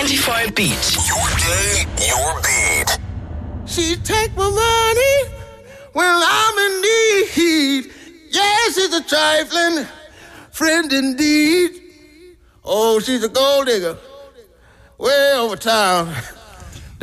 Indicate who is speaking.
Speaker 1: 24 beat.
Speaker 2: Your day, your beat.
Speaker 3: She take my money when I'm in need. Yes, she's a trifling friend indeed. Oh, she's a gold digger way over town.